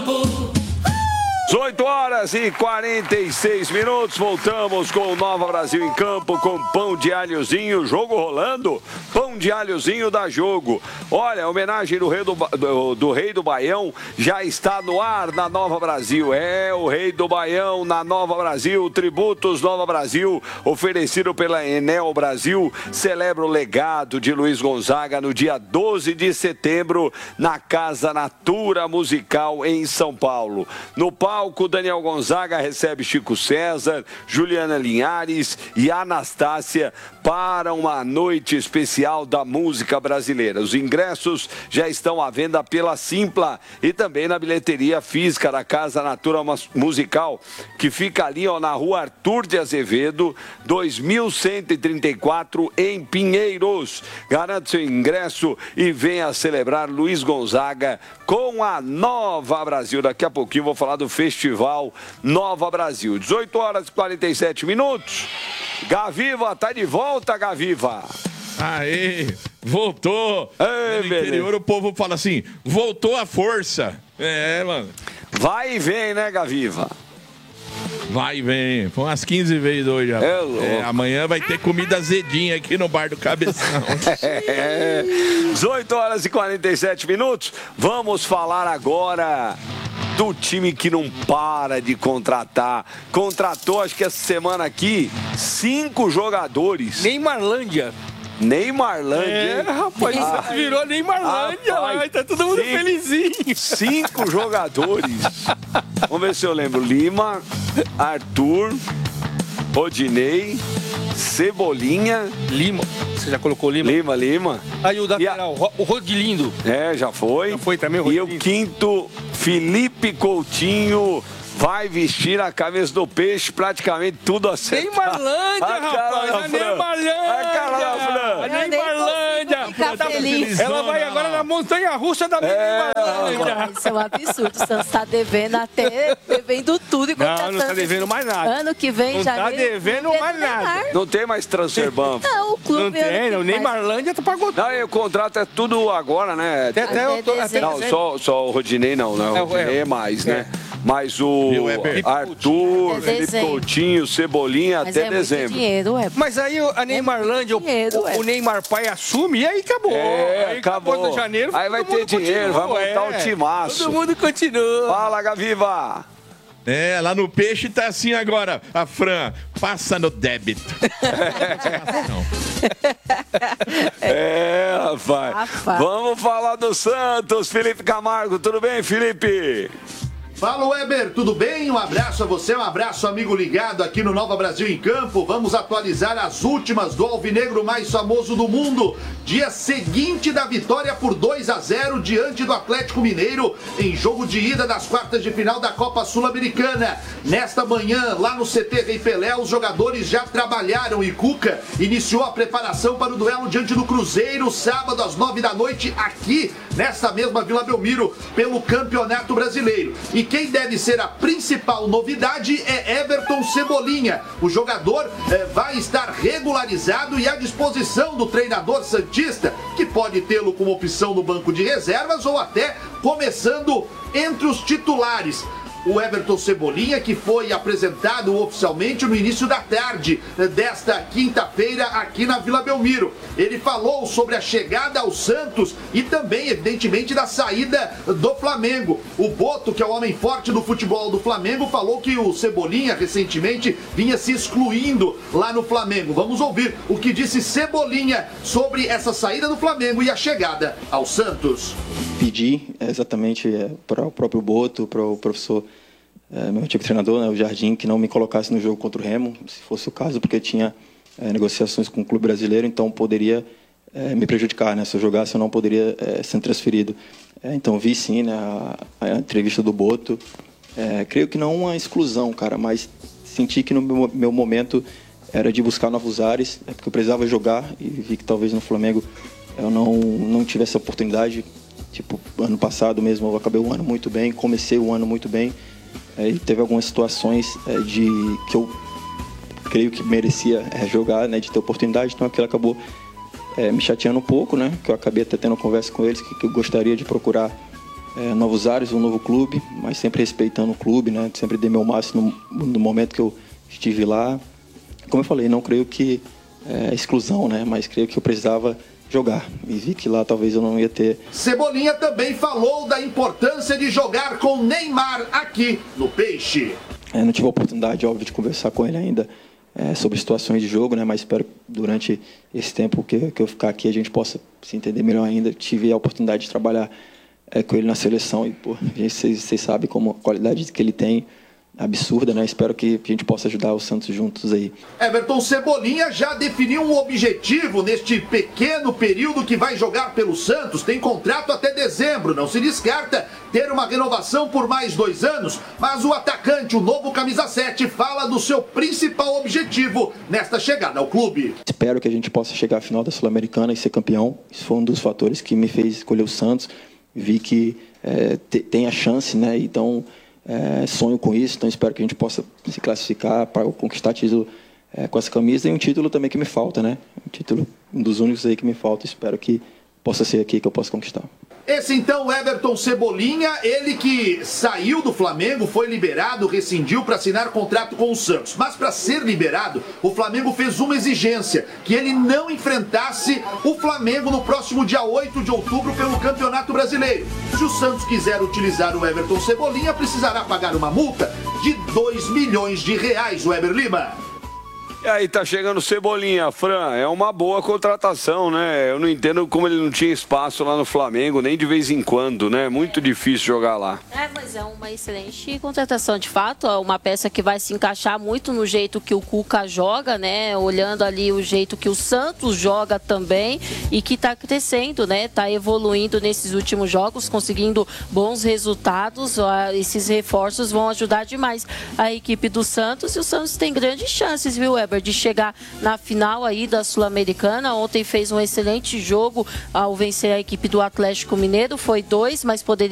18 horas e 46 minutos, voltamos com o Nova Brasil em campo, com pão de alhozinho, jogo rolando, pão de alhozinho dá jogo. Olha, a homenagem do Rei do Baião já está no ar na Nova Brasil. É, o Rei do Baião na Nova Brasil, tributos Nova Brasil, oferecido pela Enel Brasil, celebra o legado de Luiz Gonzaga no dia 12 de setembro, na Casa Natura Musical em São Paulo. No palco, Daniel Gonzaga recebe Chico César, Juliana Linhares e Anastácia para uma noite especial da música brasileira. Os ingressos já estão à venda pela Simpla e também na bilheteria física da Casa Natura Musical, que fica ali na rua Arthur de Azevedo, 2134, em Pinheiros. Garante seu ingresso e venha celebrar Luiz Gonzaga com a Nova Brasil. Daqui a pouquinho vou falar do Festival Nova Brasil. 18 horas e 47 minutos. Gaviva, tá de volta, Gaviva. Aê, voltou. Ei, no interior o povo fala assim, voltou a força. É, mano. Vai e vem, né, Gaviva? Vai e vem. Foi umas 15 vezes hoje. Amanhã vai ter comida azedinha aqui no bar do Cabeção. 18 horas e 47 minutos. Vamos falar agora do time que não para de contratar. Contratou, acho que essa semana aqui, 5 jogadores. Neymarlândia. Neymarlândia. É, rapaz, virou Neymarlândia. Rapaz, tá todo mundo felizinho. 5 jogadores. Vamos ver se eu lembro. Lima, Arthur, Rodinei, Cebolinha. Lima. Você já colocou Lima? Lima. Aí o lateral, o Rodilindo. É, já foi. Já foi também o Rodilindo. E o quinto, Felipe Coutinho. Vai vestir a camisa do Peixe, praticamente tudo acertado. Neymarlândia, rapaz! A Neymarlândia! A cara da Fran! A Neymarlândia! Fica feliz. Ela vai agora na montanha-russa da Neymarlândia! Isso é um absurdo. O Santos está devendo devendo tudo. Não tá devendo mais nada. Ano que vem não já tá devendo mais nada. Não tem mais transfer ban. Não, o clube... Não tem, o Neymarlândia tá pagou tudo. Não, o contrato é tudo agora, né? Até não, só o Rodinei não, né? O Rodinei é mais, né? Mas o Arthur, Felipe Coutinho, Cebolinha, mas até é dezembro. Dinheiro, mas aí a Neymarlândia, o Neymar pai assume e aí acabou. Aí acabou. De janeiro, aí vai ter dinheiro, vai montar o timaço. Todo mundo continua. Fala, Gaviva. É, lá no Peixe tá assim agora. A Fran, passa no débito. Rapaz. Vamos falar do Santos. Felipe Camargo, tudo bem, Felipe? Fala, Weber, tudo bem? Um abraço a você, um abraço, amigo ligado aqui no Nova Brasil em Campo. Vamos atualizar as últimas do alvinegro mais famoso do mundo. Dia seguinte da vitória por 2-0 diante do Atlético Mineiro em jogo de ida das quartas de final da Copa Sul-Americana. Nesta manhã, lá no CT Rei Pelé, os jogadores já trabalharam e Cuca iniciou a preparação para o duelo diante do Cruzeiro, sábado às 9 da noite, aqui nesta mesma Vila Belmiro, pelo Campeonato Brasileiro. E quem deve ser a principal novidade é Everton Cebolinha. O jogador vai estar regularizado e à disposição do treinador santista, que pode tê-lo como opção no banco de reservas ou até começando entre os titulares. O Everton Cebolinha, que foi apresentado oficialmente no início da tarde desta quinta-feira aqui na Vila Belmiro. Ele falou sobre a chegada ao Santos e também, evidentemente, da saída do Flamengo. O Boto, que é o homem forte do futebol do Flamengo, falou que o Cebolinha, recentemente, vinha se excluindo lá no Flamengo. Vamos ouvir o que disse Cebolinha sobre essa saída do Flamengo e a chegada ao Santos. Pedi exatamente para o próprio Boto, para o professor, meu antigo treinador, né, o Jardim, que não me colocasse no jogo contra o Remo, se fosse o caso, porque tinha negociações com o clube brasileiro, então poderia me prejudicar, né? Se eu jogasse, eu não poderia ser transferido. Então vi sim, né, a entrevista do Boto. Creio que não uma exclusão, cara, mas senti que no meu momento era de buscar novos ares, porque eu precisava jogar e vi que talvez no Flamengo eu não tivesse essa oportunidade. Tipo, ano passado mesmo eu acabei o ano muito bem, comecei o ano muito bem, e teve algumas situações que eu creio que merecia jogar, né, de ter oportunidade, então aquilo acabou me chateando um pouco, né, que eu acabei até tendo conversa com eles, que eu gostaria de procurar novos ares, um novo clube, mas sempre respeitando o clube, né? Sempre dei meu máximo no momento que eu estive lá. Como eu falei, não creio que é exclusão, né? Mas creio que eu precisava jogar. E vi que lá talvez eu não ia ter. Cebolinha também falou da importância de jogar com Neymar aqui no Peixe. Não tive a oportunidade, óbvio, de conversar com ele ainda sobre situações de jogo, né? Mas espero que durante esse tempo que eu ficar aqui a gente possa se entender melhor ainda. Tive a oportunidade de trabalhar com ele na seleção e, pô, vocês sabem como a qualidade que ele tem, absurda, né? Espero que a gente possa ajudar o Santos juntos aí. Everton Cebolinha já definiu um objetivo neste pequeno período que vai jogar pelo Santos. Tem contrato até dezembro, não se descarta ter uma renovação por mais 2 anos, mas o atacante, o novo camisa 7, fala do seu principal objetivo nesta chegada ao clube. Espero que a gente possa chegar à final da Sul-Americana e ser campeão. Isso foi um dos fatores que me fez escolher o Santos. Vi que tem a chance, né? Então sonho com isso, então espero que a gente possa se classificar para conquistar título com essa camisa e um título também que me falta, né? Um dos únicos aí que me falta, espero que possa ser aqui que eu possa conquistar. Esse então Everton Cebolinha, ele que saiu do Flamengo, foi liberado, rescindiu para assinar contrato com o Santos. Mas para ser liberado, o Flamengo fez uma exigência, que ele não enfrentasse o Flamengo no próximo dia 8 de outubro pelo Campeonato Brasileiro. Se o Santos quiser utilizar o Everton Cebolinha, precisará pagar uma multa de R$2 milhões, o Eber Lima. E aí tá chegando Cebolinha, Fran, é uma boa contratação, né? Eu não entendo como ele não tinha espaço lá no Flamengo, nem de vez em quando, né? Muito difícil jogar lá. Mas é uma excelente contratação, de fato, é uma peça que vai se encaixar muito no jeito que o Cuca joga, né? Olhando ali o jeito que o Santos joga também e que tá crescendo, né? Tá evoluindo nesses últimos jogos, conseguindo bons resultados. Esses reforços vão ajudar demais a equipe do Santos e o Santos tem grandes chances, viu, Weber, de chegar na final aí da Sul-Americana. Ontem fez um excelente jogo ao vencer a equipe do Atlético Mineiro, foi 2, mas poderia